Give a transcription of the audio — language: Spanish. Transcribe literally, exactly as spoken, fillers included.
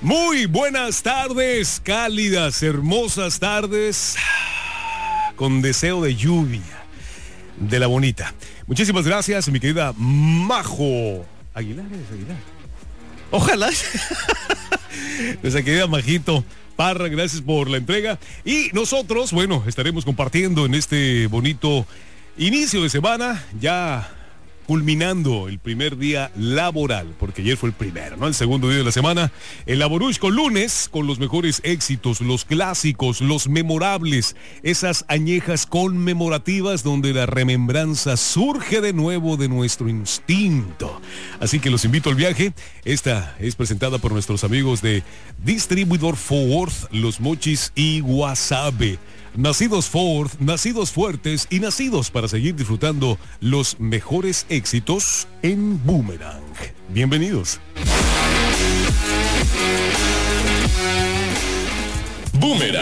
Muy buenas tardes, cálidas, hermosas tardes, con deseo de lluvia, de la bonita. Muchísimas gracias, mi querida Majo Aguilar, ¿es Aguilar? Ojalá. Nuestra querida Majito Parra, gracias por la entrega. Y nosotros, bueno, estaremos compartiendo en este bonito inicio de semana, ya culminando el primer día laboral, porque ayer fue el primero, ¿no? El segundo día de la semana, el Laborusco lunes, con los mejores éxitos, los clásicos, los memorables, esas añejas conmemorativas donde la remembranza surge de nuevo de nuestro instinto. Así que los invito al viaje. Esta es presentada por nuestros amigos de Distribuidor Ford, Los Mochis y Guasave. Nacidos Ford, nacidos fuertes y nacidos para seguir disfrutando los mejores éxitos en Boomerang. Bienvenidos. Boomerang.